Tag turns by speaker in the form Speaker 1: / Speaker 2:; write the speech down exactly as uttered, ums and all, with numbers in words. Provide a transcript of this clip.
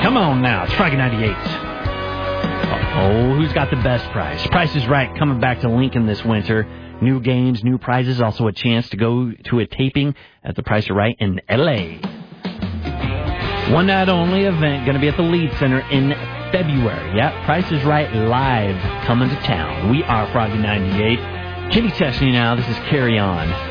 Speaker 1: Come on now. It's Froggy ninety-eight. Oh, who's got the best price? Price is Right coming back to Lincoln this winter. New games, new prizes, also a chance to go to a taping at the Price is Right in L A. One night only event going to be at the Lead Center in February. Yep, Price is Right live coming to town. We are Froggy ninety-eight. Jimmy Chesney now. This is Carry On.